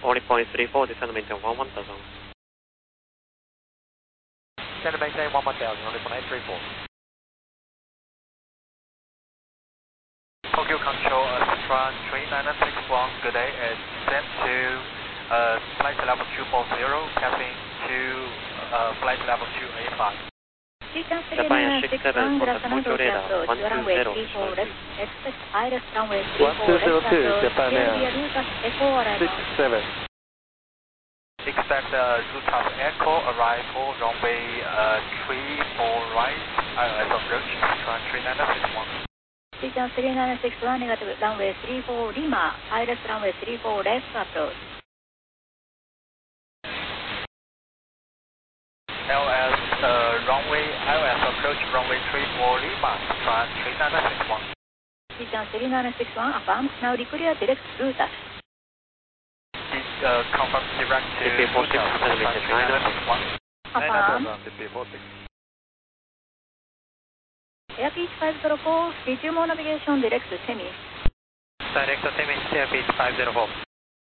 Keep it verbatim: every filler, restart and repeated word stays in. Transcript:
only point three four, descend maintain one one thousand. Descend maintain one one thousand, only point eight three four. Tokyo Control, uh, Sichuan three nine six one, good day, and descend to uh, flight level two four zero, passing to uh, flight level two eight five. Japan six seven, contact Tokyo radar, one two zero. Expect Iris runway one two zero two, Japan Air, six seven. Expect uh, Zutas Echo arrival runway uh, three four right, uh, as approach, Sichuan three nine six one. Sichuan three nine six one, negative, runway three four Lima, Iris runway three four left approach. L S uh, runway, L S approach runway three four Lima, Sichuan three nine six one. Sichuan three nine six one, affirm, now declare direct route. Uh, confirm direct to D P forty-six, descend maintain nine nine six one. Affirm. D P forty-six. Airpeach five zero four, C two more navigation, direct to Semi. Direct to Semi, Airpeach five zero four.